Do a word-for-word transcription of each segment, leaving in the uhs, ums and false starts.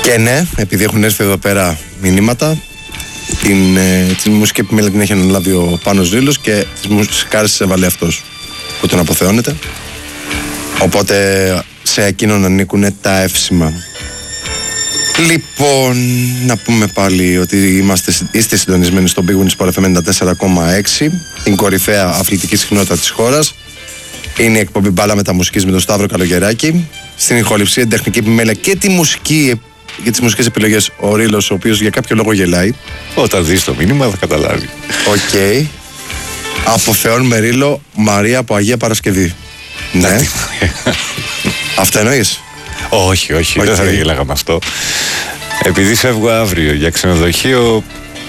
Και ναι, επειδή έχουν έρθει εδώ πέρα μηνύματα, την, ε, την μουσική επιμέλεια την έχει αναλάβει ο Πάνος Ρήλος και τις μουσικάρες τις έβαλε αυτός που τον αποθεώνεται. Οπότε σε εκείνον ανήκουν τα εύσημα. Λοιπόν, να πούμε πάλι ότι είμαστε, είστε συντονισμένοι στο Big Win Sport εφ εμ ενενήντα τέσσερα κόμμα έξι, την κορυφαία αθλητική συχνότητα της χώρας. Είναι η εκπομπή Μπάλα Μεταμουσικής με τον Σταύρο Καλογεράκη. Στην ηχοληψία, την τεχνική επιμέλεια και τη μουσική, για τις μουσικές επιλογές ο Ρήλος, ο οποίος για κάποιο λόγο γελάει. Όταν δεις το μήνυμα θα καταλάβει. Οκ. Okay. Αποθεώνουμε Ρήλο, Μαρία από Αγία Παρασκευή. Ναι. Αυτό εννοείς? Όχι, όχι, okay. Δεν θα γελάγαμε αυτό. Επειδή φεύγω αύριο για ξενοδοχείο.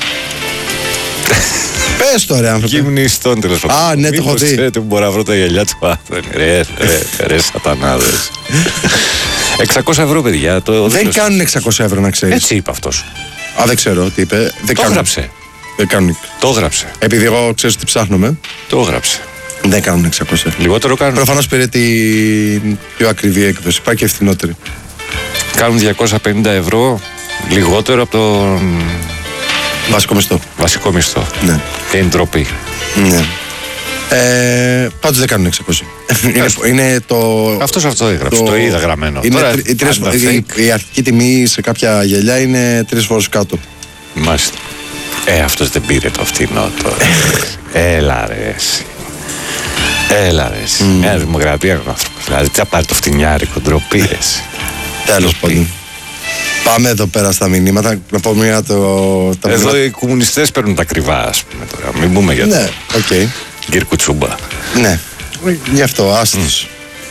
Πες το ρε άνθρωπε. Γυμνιστών τέλος πάντων. Α, ναι, το έχω δει. Ξέρετε που μπορώ να βρω τα γυαλιά του άνθρωπου. Ρε, ρε, ρε, σατανάδες. εξακόσια ευρώ, παιδιά. Το δεν κάνουν εξακόσια ευρώ, να ξέρεις. Έτσι είπε αυτός. Α, δεν ξέρω τι είπε. Δεν το κάνουν. έγραψε. Δεν κάνουν. Το έγραψε. Επειδή εγώ ξέρεις τι ψάχνουμε. Το έγραψε. Δεν κάνουν εξακόσια. Λιγότερο κάνουν. Προφανώς πήρε την πιο ακριβή έκδοση. Πάει και ευθυνότερη. Κάνουν διακόσια πενήντα ευρώ λιγότερο από τον βασικό μισθό. Βασικό μισθό. Ναι. Και είναι ντροπή. Ναι. Ε, πάντως δεν κάνουν εξακόσια. είναι, είναι το. Αυτός αυτό έγραψε. Το, το είδα γραμμένο. Είναι Τώρα, τρι, τρεις, η, η αρχική τιμή σε κάποια γυαλιά είναι τρεις φορές κάτω. Μάλιστα. Ε, αυτός δεν πήρε το φτηνό τώρα. Έλα ρε. Έλα ρε. Mm. Μια δημοκρατία είναι ο άνθρωπος. Δηλαδή τι θα πάρει το φτηνιάρικο, ντροπή ρε. Τέλος πάντων. Πάμε εδώ πέρα στα μηνύματα. Να πω μία το. Τα εδώ μηνύματα. Οι κομμουνιστές παίρνουν τα κρυβά, ας πούμε τώρα. Μην πούμε για ναι, οκ. Okay. Γκυρ Κουτσούμπα. Ναι, γι' αυτό, άστος.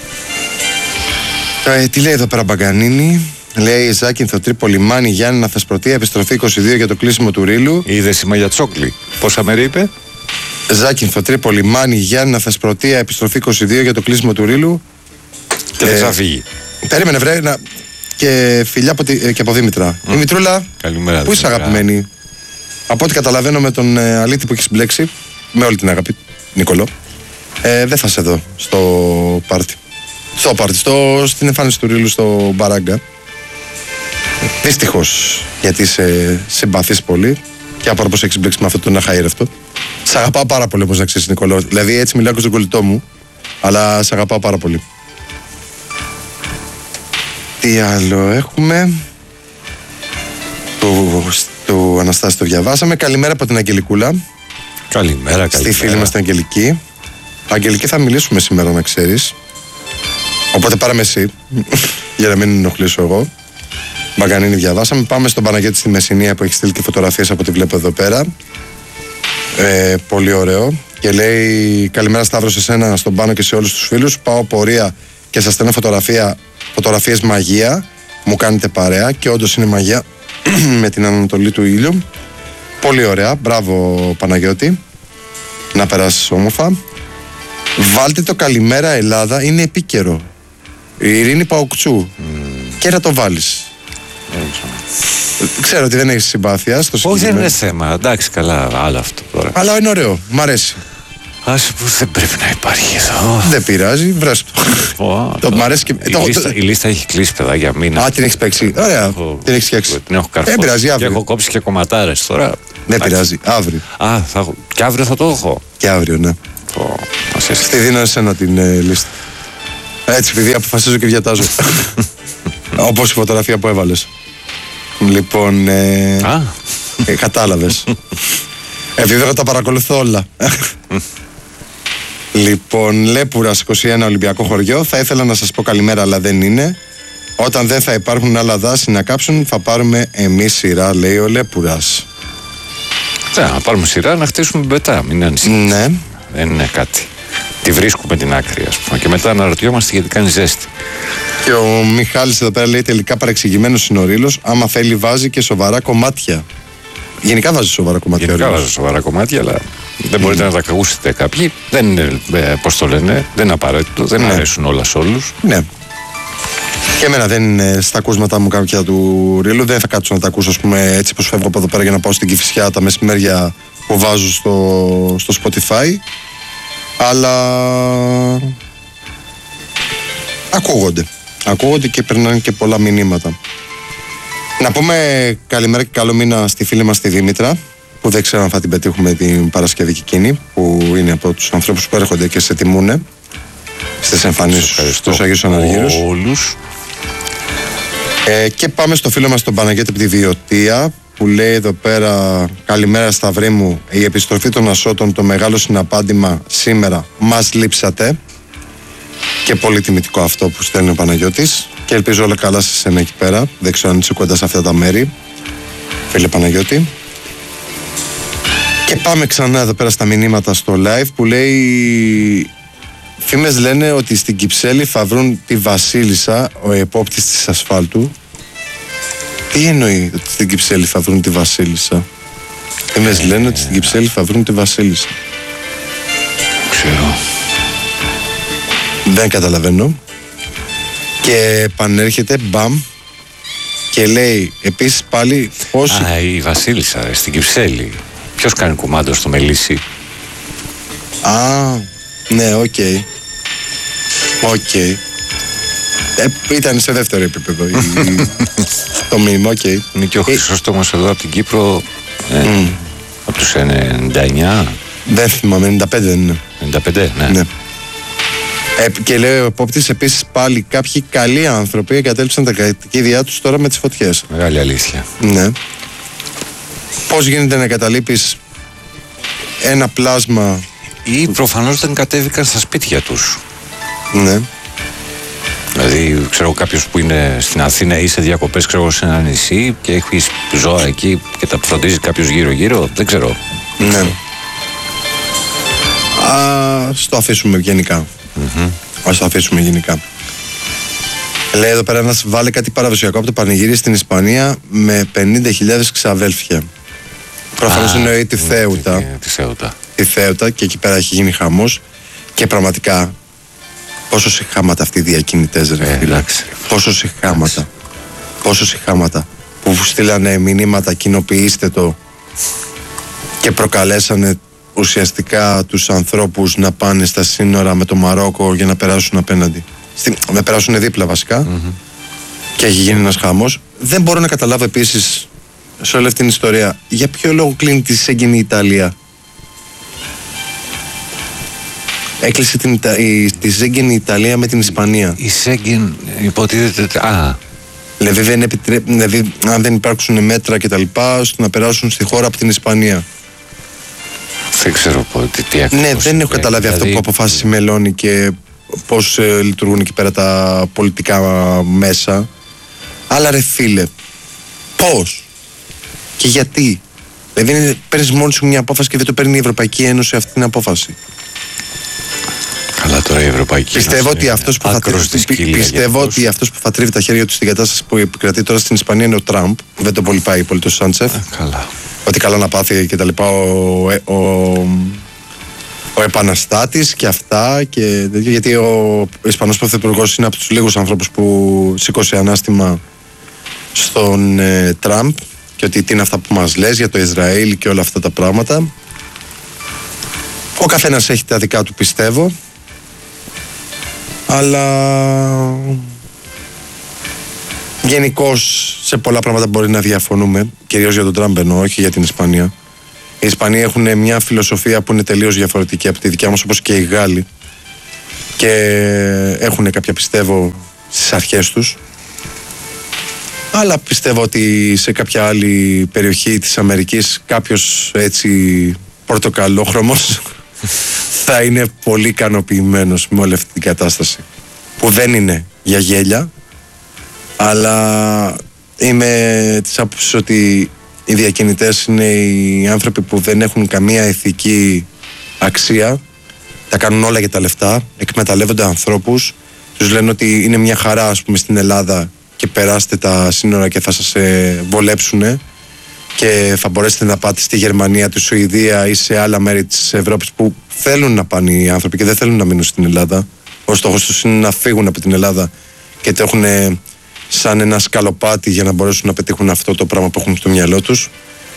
Mm. Ε, τι λέει εδώ πέρα Μπαγκανίνη? Λέει Ζάκυνθο Τρίπολη Μάνη Γιάννηνα Θεσπρωτεία επιστροφή είκοσι δύο για το κλείσιμο του Ρήλου. Είδε σήμα για τσόκλι. Πόσα μέρη είπε? Ζάκυνθο Τρίπολη Μάνη Γιάννηνα Θεσπρωτεία επιστροφή είκοσι δύο για το κλείσιμο του Ρήλου. Και δεν θα φύγει. Περίμενε βρε να... Και φιλιά από, τη... και από Δήμητρα. Mm. Η Μητρούλα, καλημέρα, πού είσαι αγαπημένη? Από ό,τι καταλαβαίνω με τον ε, αλήτη που έχεις μπλέξει, με όλη την αγάπη, Νικολό, ε, δεν θα σε δω στο πάρτι. Στο πάρτι, στο... στην εμφάνιση του Ρήλου στο Μπαράγκα. Δυστυχώς, γιατί σε συμπαθείς πολύ και από πώς έχεις μπλέξει με αυτό τον αχαήρευτο. Σ' αγαπάω πάρα πολύ, όπως να ξέρεις, Νικολό. Δηλαδή έτσι μιλάω και στον κολλητό μου, αλλά σ' αγαπάω πάρα πολύ. Τι άλλο έχουμε? Του, του Αναστάση το διαβάσαμε. Καλημέρα από την Αγγελικούλα. Καλημέρα, καλημέρα. Στη φίλη μας την Αγγελική. Αγγελική, θα μιλήσουμε σήμερα, να ξέρεις. Οπότε πάρε με εσύ, για να μην ενοχλήσω εγώ. Μπαγκανίνη διαβάσαμε. Πάμε στον Παναγιώτη στη Μεσσηνία που έχει στείλει και φωτογραφίες από ό,τι βλέπω εδώ πέρα. Ε, πολύ ωραίο. Και λέει καλημέρα Σταύρο σε σένα, στον Πάνο και σε όλους τους φίλους. Πάω πορεία και σας στέλνω φωτογραφία, φωτογραφίες μαγεία. Μου κάνετε παρέα και όντως είναι μαγεία με την ανατολή του ήλιου. Πολύ ωραία. Μπράβο Παναγιώτη. Να περάσεις όμορφα. Βάλτε το καλημέρα Ελλάδα, είναι επίκαιρο. Η Ειρήνη Παοκτσού. Mm. Και να το βάλεις. Mm. Ξέρω ότι δεν έχεις συμπάθεια στο όχι, δεν είναι θέμα. Εντάξει, καλά, άλλο αυτό τώρα. Αλλά είναι ωραίο, μ' αρέσει. Άσε που δεν πρέπει να υπάρχει εδώ. Δεν πειράζει, βρες το. Oh, το, το, μ' αρέσει και... η, το, λίστα, η λίστα έχει κλείσει, παιδά, για μήνα. Α, την έχεις παίξει. Ωραία, έχω, την έχεις φτιάξει. Την έχω καρφώσει. Δεν πειράζει, αύριο. Και έχω κόψει και κομματάρες τώρα. Δεν πειράζει, αύριο. Α, θα, και αύριο θα το έχω. Και αύριο, ναι. Oh, Τη δίνω εσένα την ε, λίστα. Έτσι, επειδή αποφασίζω και διατάζω. Όπως η φωτογραφία που έβαλες. Λοιπόν, ε, Α. ε, κατάλαβες. Επειδή δεν τα παρακολουθώ όλα. Λοιπόν, Λέπουρας είκοσι ένα Ολυμπιακό χωριό. Θα ήθελα να σας πω καλημέρα, αλλά δεν είναι. Όταν δεν θα υπάρχουν άλλα δάση να κάψουν, θα πάρουμε εμείς σειρά, λέει ο Λέπουρας. Να πάρουμε σειρά να χτίσουμε μπετά, μην ανησυχείς. Ναι. Δεν είναι κάτι. Τη βρίσκουμε την άκρη, ας πούμε. Και μετά αναρωτιόμαστε γιατί κάνει ζέστη. Και ο Μιχάλης εδώ πέρα λέει τελικά παρεξηγημένος είναι ο Ρήλος. Άμα θέλει, βάζει και σοβαρά κομμάτια. Γενικά βάζει σοβαρά κομμάτια. Γενικά βάζει σοβαρά κομμάτια, αλλά δεν μπορείτε mm. να τα ακούσετε κάποιοι. Δεν είναι, ε, πώς το λένε, δεν είναι απαραίτητο, δεν ναι. αρέσουν όλα σε όλους. Ναι. Και εμένα δεν είναι στα ακούσματα μου κάποια του Ρήλου. Δεν θα κάτσω να τα ακούσω, ας πούμε, έτσι πως φεύγω από εδώ πέρα για να πάω στην Κηφισιά τα μεσημέρια που βάζω στο, στο Spotify. Αλλά ακούγονται. Ακούγονται και περνάνε και πολλά μηνύματα. Να πούμε καλημέρα και καλό μήνα στη φίλη μας τη Δήμητρα, που δεν ξέρω αν θα την πετύχουμε την Παρασκευή και εκείνη, που είναι από τους ανθρώπους που έρχονται και σε τιμούνε στις εμφανίσεις στους Αγίους Αναργύρους. Όλους. Ε, και πάμε στο φίλο μας τον Παναγιώτη από τη Βιωτία, που λέει εδώ πέρα: καλημέρα Σταυρή μου, η επιστροφή των Ασώτων, το μεγάλο συναπάντημα σήμερα, μας λείψατε. Και πολύ τιμητικό αυτό που στέλνει ο Παναγιώτης. Και ελπίζω όλα καλά σε σένα εκεί πέρα. Δεν ξέρω αν είσαι κοντά σε αυτά τα μέρη, φίλε Παναγιώτη. Και πάμε ξανά εδώ πέρα στα μηνύματα στο live, που λέει: φήμες λένε ότι στην Κυψέλη θα βρουν τη Βασίλισσα, ο επόπτης της ασφάλτου. Τι εννοεί ότι στην Κυψέλη θα βρουν τη Βασίλισσα? Φήμες ε, λένε ότι στην Κυψέλη θα βρουν τη Βασίλισσα. Ξέρω. Δεν καταλαβαίνω. Και επανέρχεται μπαμ και λέει επίσης πάλι πώς... Α, η Βασίλισσα στην Κυψέλη. Ποιος κάνει κουμάντο στο Μελίσι? Α, ναι, οκ. Okay. Οκ. Okay. Ε, ήταν σε δεύτερο επίπεδο η... το μήνυμα, οκ. Okay. Είναι και ο Χρυσόστομος εδώ από την Κύπρο, ε, mm. από τους ενενήντα εννιά. Δεν θυμάμαι, ενενήντα πέντε δεν είναι? ενενήντα πέντε, ναι. ναι. Ε, και λέει ο επόπτης επίσης πάλι κάποιοι καλοί άνθρωποι εγκατέλειψαν τα κατοικίδια τους τώρα με τις φωτιές. Μεγάλη αλήθεια. Ναι. Πώς γίνεται να εγκαταλείπεις ένα πλάσμα? Ή προφανώς δεν κατέβηκαν στα σπίτια τους. Ναι. Δηλαδή, ξέρω κάποιος που είναι στην Αθήνα ή σε διακοπές, ξέρω σε ένα νησί και έχει ζώα εκεί και τα φροντίζει κάποιος γύρω-γύρω. Δεν ξέρω. Ναι. Ας το αφήσουμε γενικά. Mm-hmm. Ας το αφήσουμε γενικά. Λέει εδώ πέρα ένας: βάλε κάτι παραδοσιακό από το πανηγύρι στην Ισπανία με πενήντα χιλιάδες ξαδέλφια. Προφανώς εννοεί τη Θέουτα. Τη, τη, Θέουτα. Τη Θέουτα, και εκεί πέρα έχει γίνει χαμός. Και πραγματικά πόσο συχάματα αυτοί οι διακινητές, ρε ε, φίλε. Πόσο συχάματα. Πόσο συχάματα. Που στείλανε μηνύματα, κοινοποιήστε το, και προκαλέσανε ουσιαστικά τους ανθρώπους να πάνε στα σύνορα με το Μαρόκο για να περάσουν απέναντι. Στη, να περάσουν δίπλα βασικά. Mm-hmm. Και έχει γίνει ένας χαμός. Δεν μπορώ να καταλάβω επίσης σε όλη αυτή την ιστορία για ποιο λόγο κλείνει τη Σέγγεν η Ιταλία. Έκλεισε την, η, τη Σέγγεν η Ιταλία με την Ισπανία. Η Σέγγεν υποτίθεται. Α. Δηλαδή, δεν επιτρέ... δηλαδή αν δεν υπάρξουν μέτρα κτλ. ώστε να περάσουν στη χώρα από την Ισπανία. Δεν ξέρω τι, τι ακριβώς. Ναι, δεν έχω καταλάβει δηλαδή... αυτό που αποφάσισε η Μελώνη και πώς ε, λειτουργούν εκεί πέρα τα πολιτικά μέσα. Αλλά ρε φίλε, πώς και γιατί? Δηλαδή παίρνεις μόνος σου μια απόφαση και δεν το παίρνει η Ευρωπαϊκή Ένωση αυτή την απόφαση. Καλά, τώρα η Ευρωπαϊκή Ένωση. Πιστεύω ότι αυτός που, θα τρίβει, πιστεύω ότι αυτός που θα τρίβει τα χέρια του στην κατάσταση που επικρατεί τώρα στην Ισπανία είναι ο Τραμπ, που δεν τον πολύ πάει πολύ το Σάντσεφ. Καλά. Ότι καλά να πάθει και τα λοιπά ο, ο, ο, ο επαναστάτης και αυτά και, γιατί ο Ισπανός Πρωθυπουργός είναι από τους λίγους ανθρώπους που σήκωσε ανάστημα στον ε, Τραμπ και ότι τι είναι αυτά που μας λες για το Ισραήλ και όλα αυτά τα πράγματα. Ο καθένας έχει τα δικά του, πιστεύω, αλλά γενικώς σε πολλά πράγματα μπορεί να διαφωνούμε, κυρίως για τον Τραμπ εννοώ, όχι για την Ισπανία. Οι Ισπανοί έχουν μια φιλοσοφία που είναι τελείως διαφορετική από τη δικιά μας, όπως και οι Γάλλοι, και έχουν κάποια, πιστεύω, στις αρχές τους. Αλλά πιστεύω ότι σε κάποια άλλη περιοχή της Αμερικής κάποιος έτσι πορτοκαλόχρωμος θα είναι πολύ ικανοποιημένος με όλη αυτή την κατάσταση, που δεν είναι για γέλια, αλλά είμαι της άποψης ότι οι διακινητές είναι οι άνθρωποι που δεν έχουν καμία ηθική αξία, τα κάνουν όλα για τα λεφτά, εκμεταλλεύονται ανθρώπους, τους λένε ότι είναι μια χαρά, ας πούμε, στην Ελλάδα και περάστε τα σύνορα και θα σας ε, βολέψουνε και θα μπορέσετε να πάτε στη Γερμανία, τη Σουηδία ή σε άλλα μέρη της Ευρώπης που θέλουν να πάνε οι άνθρωποι και δεν θέλουν να μείνουν στην Ελλάδα. Ο στόχος τους είναι να φύγουν από την Ελλάδα και το έχουν σαν ένα σκαλοπάτι για να μπορέσουν να πετύχουν αυτό το πράγμα που έχουν στο μυαλό τους.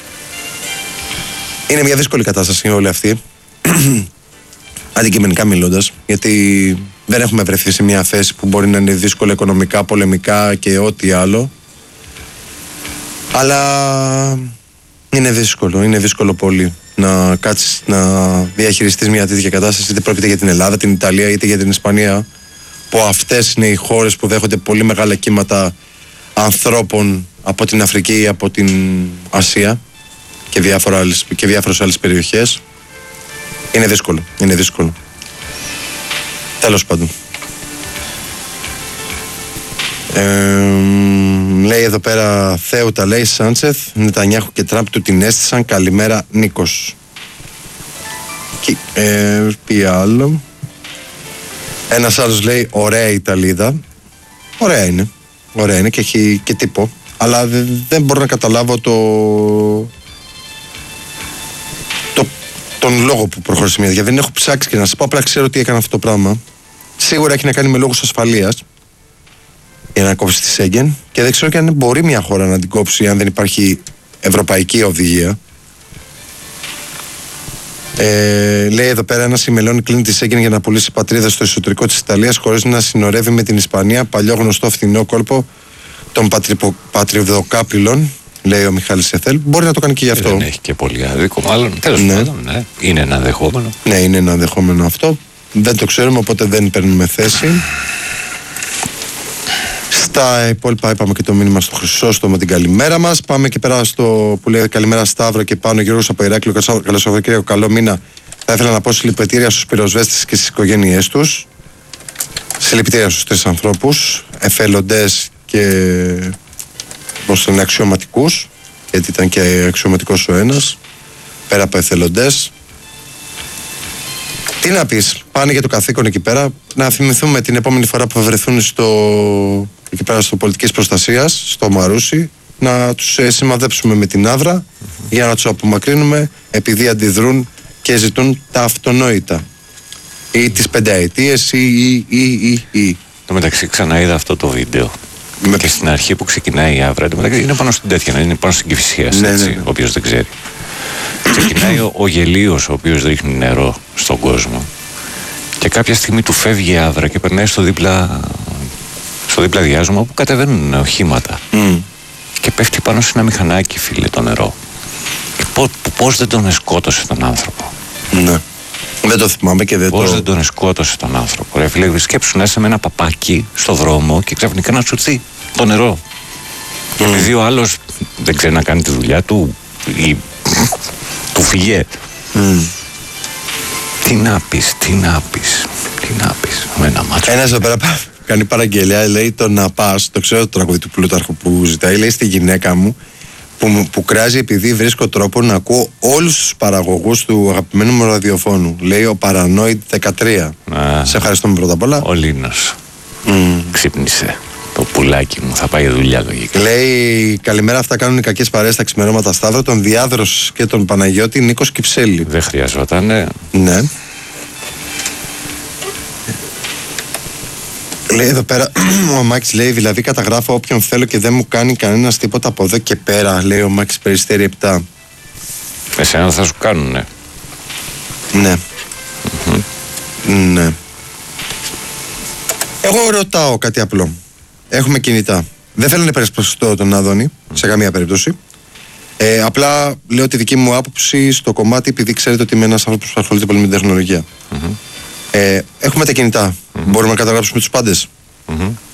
Είναι μια δύσκολη κατάσταση όλη αυτή, αντικειμενικά μιλώντας, γιατί δεν έχουμε βρεθεί σε μια θέση που μπορεί να είναι δύσκολη οικονομικά, πολεμικά και ό,τι άλλο. Αλλά είναι δύσκολο, είναι δύσκολο πολύ να κάτσεις να διαχειριστείς μια τέτοια κατάσταση, είτε πρόκειται για την Ελλάδα, την Ιταλία είτε για την Ισπανία, που αυτές είναι οι χώρες που δέχονται πολύ μεγάλα κύματα ανθρώπων από την Αφρική ή από την Ασία και, διάφορα άλλες, και διάφορες άλλες περιοχές. Είναι δύσκολο, είναι δύσκολο. Τέλος πάντων. Ε, λέει εδώ πέρα Θέουτα, λέει Σάντσεθ, Νετανιάχου και Τραμπ του την έστησαν. Καλημέρα Νίκος. Και, ε, πει άλλο. Ένας άλλος λέει ωραία Ιταλίδα. Ωραία είναι. Ωραία είναι και έχει και τύπο. Αλλά δε, δεν μπορώ να καταλάβω το, το τον λόγο που προχώρησε μια διαδικασία. Δεν έχω ψάξει και να σας πω, απλά ξέρω τι έκανε αυτό το πράγμα. Σίγουρα έχει να κάνει με λόγους ασφαλείας για να κόψει τη Σέγγεν και δεν ξέρω και αν μπορεί μια χώρα να την κόψει αν δεν υπάρχει ευρωπαϊκή οδηγία. Ε, λέει εδώ πέρα ένα ημελών κλείνει τη Σέγγεν για να πουλήσει πατρίδα στο εσωτερικό της Ιταλίας χωρίς να συνορεύει με την Ισπανία. Παλιό γνωστό φθηνό κόλπο των πατριδοκάπηλων, λέει ο Μιχάλης Εθέλ. Μπορεί να το κάνει και γι' αυτό. Δεν έχει και πολύ άδικο, μάλλον. Τέλος ναι. πάντων, ναι. Είναι ένα δεχόμενο. Ναι, είναι ένα δεχόμενο αυτό. Δεν το ξέρουμε, οπότε δεν παίρνουμε θέση. Στα υπόλοιπα είπαμε και το μήνυμα στο Χρυσόστομο με την καλημέρα μας. Πάμε και πέρα στο που λέει καλημέρα Σταύρο και πάνω Γιώργος από Ηράκλειο. Καλό Σαββατοκύριακο, καλό μήνα. Θα ήθελα να πω συλληπιτήρια στους πυροσβέστες και στις οικογένειές τους. Συλληπιτήρια στους τρεις ανθρώπους, εθελοντές και πώς είναι αξιωματικούς, γιατί ήταν και αξιωματικός ο ένας, πέρα από εθελοντές. Τι να πεις, πάνε για το καθήκον εκεί πέρα. Να θυμηθούμε την επόμενη φορά που θα βρεθούν στο, εκεί πέρα στο πολιτικής προστασίας, στο Μαρούσι, να τους ε, σημαδέψουμε με την άβρα mm-hmm. για να τους απομακρύνουμε επειδή αντιδρούν και ζητούν τα αυτονόητα. Ή τις πενταετίες ή ή ή ή. ή. Το μεταξύ ξαναείδα αυτό το βίντεο. Με... Και στην αρχή που ξεκινάει η άβρα, είναι πάνω στην τέτοια, είναι πάνω στην Κηφισίας, ναι, έτσι, ναι, ναι. Όποιος δεν ξέρει. Ξεκινάει ο, ο γελίος ο οποίος ρίχνει νερό στον κόσμο και κάποια στιγμή του φεύγει η άβρα και περνάει στο δίπλα, στο δίπλα διάζωμα που κατεβαίνουν οχήματα mm. και πέφτει πάνω σε ένα μηχανάκι, φίλε, το νερό. Και πώς, πώς δεν τον σκότωσε τον άνθρωπο. Ναι. Δεν το θυμάμαι και δεν πώς το... δεν τον σκότωσε τον άνθρωπο. Ρε φίλε, σκέψου να είσαι με ένα παπάκι στο δρόμο και ξαφνικά να σου έρθει το νερό. Mm. Επειδή ο άλλος δεν ξέρει να κάνει τη δουλειά του ή του φυγέ. Mm. Τι να πεις, τι να πεις, τι να πεις. Με ένα μάτσο. Ένας εδώ πέρα κάνει παραγγελιά, λέει το να πας, το ξέρω το τραγούδι του Πλούταρχου που ζητάει, λέει στη γυναίκα μου που, που κράζει επειδή βρίσκω τρόπο να ακούω όλους τους παραγωγούς του αγαπημένου μου ραδιοφώνου. Λέει ο Paranoid δεκατρία. Α, σε ευχαριστούμε πρώτα απ' όλα. Ο Λίνος mm. ξύπνησε. Το πουλάκι μου θα πάει δουλειά λογικά. Λέει καλημέρα, αυτά κάνουν οι κακές παρέες στα ξημερώματα Σταύρο, τον Διάδρος και τον Παναγιώτη Νίκος Κυψέλη. Δεν χρειαζότανε. Ναι. Λέει εδώ πέρα, ο Μάκης λέει, δηλαδή καταγράφω όποιον θέλω και δεν μου κάνει κανένας τίποτα από εδώ και πέρα, λέει ο Μάκης Περιστέρη επτά. Εσένα θα σου κάνουνε. Ναι. Mm-hmm. Ναι. Εγώ ρωτάω κάτι απλό. Έχουμε κινητά. Δεν θέλω να υπερασπιστώ τον Άδωνη mm. σε καμία περίπτωση. Ε, απλά λέω τη δική μου άποψη στο κομμάτι, επειδή ξέρετε ότι είμαι ένας άνθρωπος που ασχολείται πολύ με την τεχνολογία. Mm-hmm. Ε, έχουμε τα κινητά. Mm-hmm. Μπορούμε να καταγράψουμε τους πάντες. Mm-hmm.